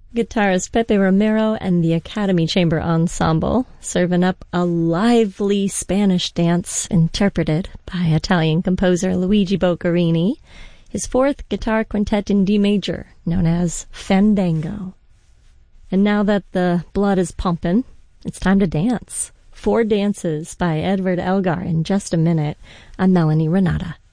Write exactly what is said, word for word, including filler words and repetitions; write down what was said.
Guitarist Pepe Romero and the Academy Chamber Ensemble serving up a lively Spanish dance interpreted by Italian composer Luigi Boccherini, his fourth guitar quintet in D major, known as Fandango. And now that the blood is pumping, it's time to dance. Four Dances by Edward Elgar in just a minute. I'm Melanie Renata.